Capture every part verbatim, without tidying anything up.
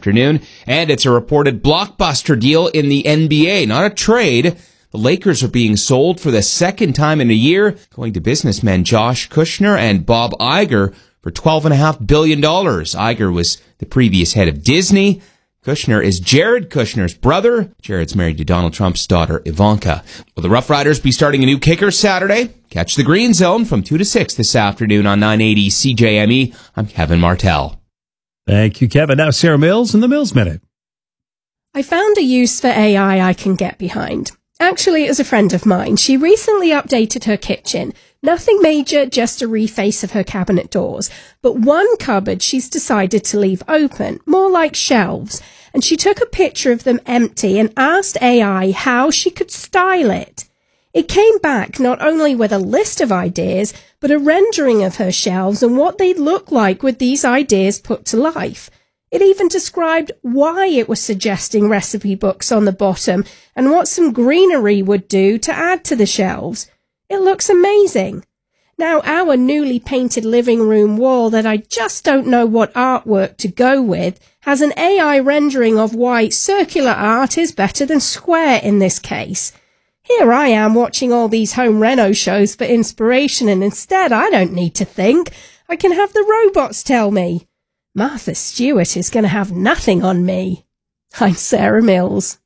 afternoon. And it's a reported blockbuster deal in the N B A, not a trade. The Lakers are being sold for the second time in a year, going to businessmen Josh Kushner and Bob Iger for twelve point five billion dollars. Iger was the previous head of Disney. Kushner is Jared Kushner's brother. Jared's married to Donald Trump's daughter, Ivanka. Will the Rough Riders be starting a new kicker Saturday? Catch the Green Zone from two to six this afternoon on nine eighty C J M E. I'm Kevin Martell. Thank you, Kevin. Now Sarah Mills in the Mills Minute. I found a use for A I I can get behind. Actually, it was a friend of mine. She recently updated her kitchen. Nothing major, just a reface of her cabinet doors. But one cupboard she's decided to leave open, more like shelves. And she took a picture of them empty and asked A I how she could style it. It came back not only with a list of ideas, but a rendering of her shelves and what they'd look like with these ideas put to life. It even described why it was suggesting recipe books on the bottom and what some greenery would do to add to the shelves. It looks amazing. Now, our newly painted living room wall that I just don't know what artwork to go with has an A I rendering of why circular art is better than square in this case. Here I am watching all these home reno shows for inspiration, and instead I don't need to think. I can have the robots tell me. Martha Stewart is going to have nothing on me. I'm Sarah Mills.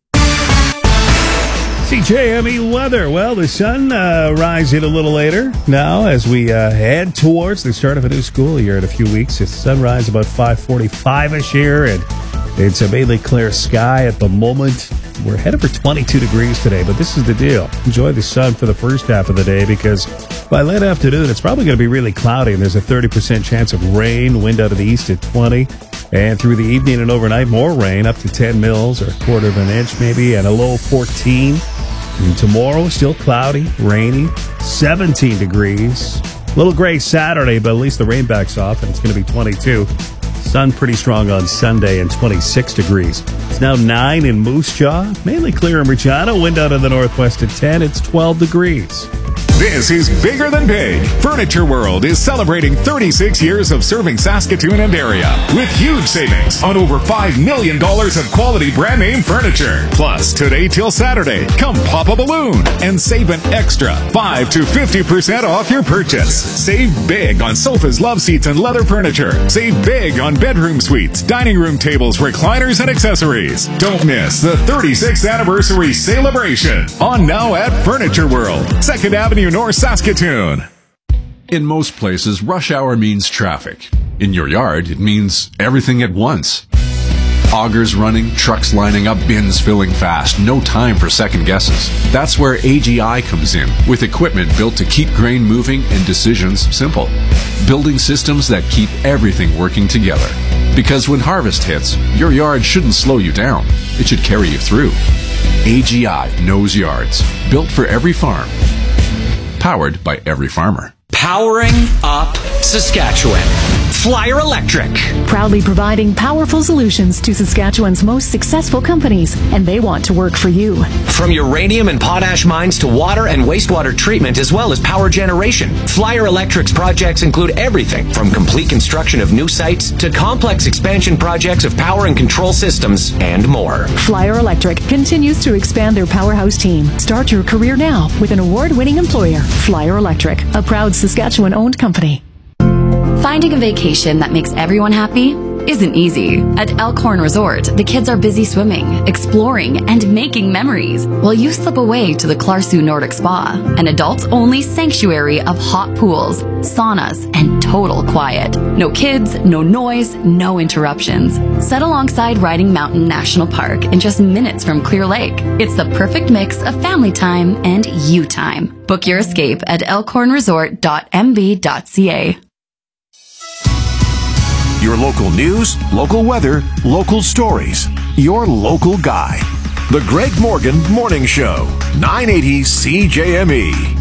C J M E weather. Well, the sun uh, rising a little later now as we uh, head towards the start of a new school year in a few weeks. It's sunrise about five forty-five-ish here, and it's a mainly clear sky at the moment. We're headed for twenty-two degrees today, but this is the deal. Enjoy the sun for the first half of the day because by late afternoon, it's probably going to be really cloudy, and there's a thirty percent chance of rain, wind out of the east at twenty. And through the evening and overnight, more rain, up to ten mils or a quarter of an inch maybe, and a low fourteen. And tomorrow, still cloudy, rainy, seventeen degrees. A little gray Saturday, but at least the rain backs off, and it's going to be twenty-two. Sun pretty strong on Sunday and twenty-six degrees. It's now nine in Moose Jaw, mainly clear in Regina. Wind out of the northwest at ten. It's twelve degrees. This is Bigger Than Big. Furniture World is celebrating thirty-six years of serving Saskatoon and area with huge savings on over five million dollars of quality brand name furniture. Plus, today till Saturday, come pop a balloon and save an extra five to fifty percent off your purchase. Save big on sofas, love seats, and leather furniture. Save big on bedroom suites, dining room tables, recliners, and accessories. Don't miss the thirty-sixth anniversary celebration on now at Furniture World, second Avenue North, Saskatoon. In most places, rush hour means traffic. In your yard, it means everything at once. Augers running, trucks lining up, bins filling fast. No time for second guesses. That's where A G I comes in, with equipment built to keep grain moving and decisions simple. Building systems that keep everything working together. Because when harvest hits, your yard shouldn't slow you down. It should carry you through. A G I knows yards. Built for every farm. Powered by every farmer. Powering up Saskatchewan. Flyer Electric. Proudly providing powerful solutions to Saskatchewan's most successful companies, and they want to work for you. From uranium and potash mines to water and wastewater treatment, as well as power generation, Flyer Electric's projects include everything from complete construction of new sites to complex expansion projects of power and control systems and more. Flyer Electric continues to expand their powerhouse team. Start your career now with an award-winning employer. Flyer Electric, a proud Saskatchewan-owned company. Finding a vacation that makes everyone happy isn't easy. At Elkhorn Resort, the kids are busy swimming, exploring, and making memories, while you slip away to the Clarsu Nordic Spa, an adults-only sanctuary of hot pools, saunas, and total quiet. No kids, no noise, no interruptions. Set alongside Riding Mountain National Park in just minutes from Clear Lake. It's the perfect mix of family time and you time. Book your escape at elkhorn resort dot m b dot c a. Your local news, local weather, local stories. Your local guy. The Greg Morgan Morning Show. nine eighty C J M E.